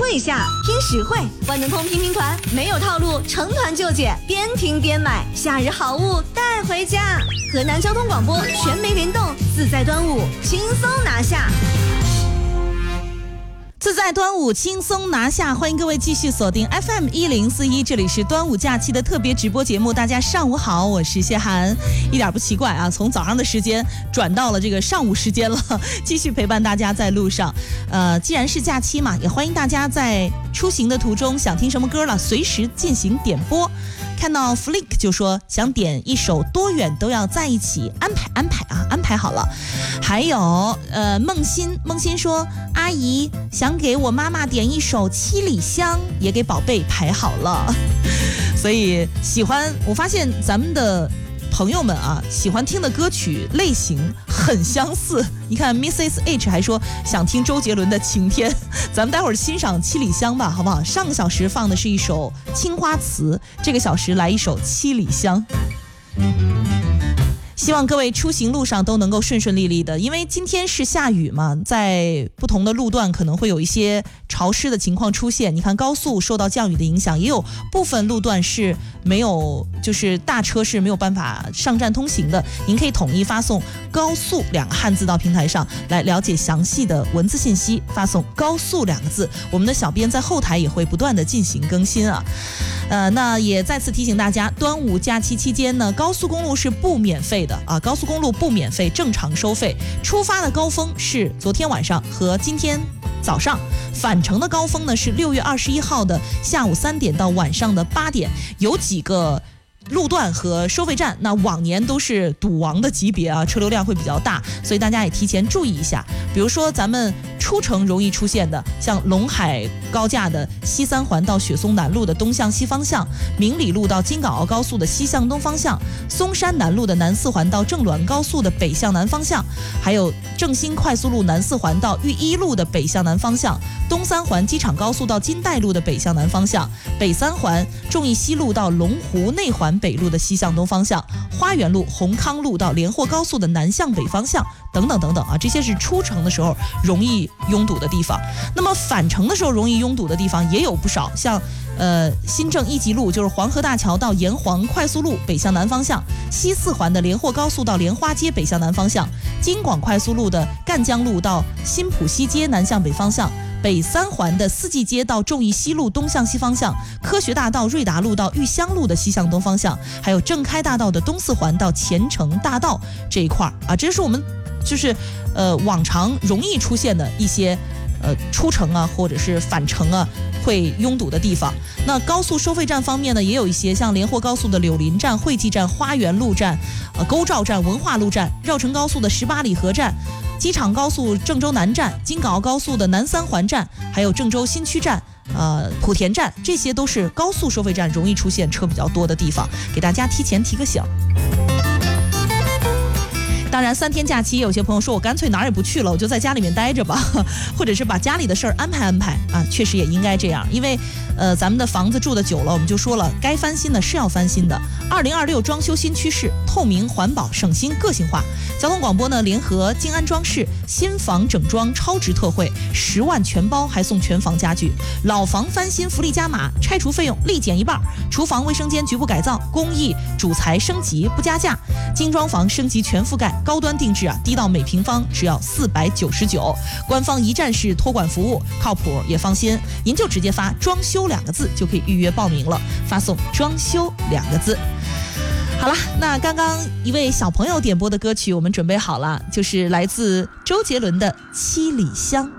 一下，听实惠。万能通拼拼团没有套路，成团就解，边听边买，夏日好物带回家。河南交通广播全媒联动，自在端午轻松拿下。 自在端午轻松拿下，欢迎各位继续锁定 FM1041，这里是端午假期的特别直播节目。大家上午好，我是谢涵，一点不奇怪啊，从早上的时间转到了这个上午时间了，继续陪伴大家在路上。既然是假期嘛，也欢迎大家在出行的途中想听什么歌了，随时进行点播。看到 Flick 就说想点一首多远都要在一起，安排好了。还有梦欣说阿姨想给我妈妈点一首七里香，也给宝贝排好了。所以我发现咱们的朋友们啊，喜欢听的歌曲类型很相似。你看 Mrs. H 还说想听周杰伦的晴天，咱们待会儿欣赏七里香吧，好不好？上个小时放的是一首青花瓷，这个小时来一首七里香。希望各位出行路上都能够顺顺利利的，因为今天是下雨嘛，在不同的路段可能会有一些潮湿的情况出现。你看高速受到降雨的影响，也有部分路段是没有，就是大车是没有办法上站通行的。您可以统一发送高速2个汉字到平台上来了解详细的文字信息，发送高速2个字，我们的小编在后台也会不断的进行更新啊。那也再次提醒大家，端午假期期间呢，高速公路是不免费的啊，高速公路不免费，正常收费。出发的高峰是昨天晚上和今天早上，返程的高峰呢是6月21号的下午3点到晚上的8点，有几个路段和收费站，那往年都是堵王的级别啊，车流量会比较大，所以大家也提前注意一下。比如说咱们出城容易出现的，像陇海高架的西三环到雪松南路的东向西方向，明里路到京港澳高速的西向东方向，松山南路的南四环到正滦高速的北向南方向，还有正新快速路南四环到豫一路的北向南方向，东三环机场高速到金岱路的北向南方向，北三环众义西路到龙湖内环北路的西向东方向，花园路宏康路到连霍高速的南向北方向，等等等等啊，这些是出城的时候容易拥堵的地方。那么返程的时候容易拥堵的地方也有不少，像新郑1级路就是黄河大桥到沿黄快速路北向南方向，西四环的连霍高速到莲花街北向南方向，京广快速路的赣江路到新浦西街南向北方向，北三环的四季街到众义西路东向西方向，科学大道瑞达路到裕香路的西向东方向，还有正开大道的东四环到前程大道这一块啊，这是我们就是往常容易出现的一些出城啊或者是返程啊会拥堵的地方。那高速收费站方面呢，也有一些像连霍高速的柳林站、惠济站、花园路站、沟照站、文化路站，绕城高速的18里河站，机场高速郑州南站，京港澳高速的南三环站，还有郑州新区站、莆田站，这些都是高速收费站容易出现车比较多的地方，给大家提前提个醒。当然3天假期，有些朋友说我干脆哪儿也不去了，我就在家里面待着吧，或者是把家里的事儿安排啊，确实也应该这样。因为咱们的房子住的久了，我们就说了，该翻新的是要翻新的。2026装修新趋势，透明、环保、省心、个性化。交通广播呢联合静安装饰新房整装超值特惠，10万全包，还送全房家具。老房翻新福利加码，拆除费用立减1半。厨房卫生间局部改造，工艺主材升级不加价。精装房升级全覆盖，高端定制啊，低到每平方只要499。官方一站式托管服务，靠谱也放心。您就直接发装修2个字就可以预约报名了，发送装修2个字。好了，那刚刚一位小朋友点播的歌曲我们准备好了，就是来自周杰伦的《七里香》。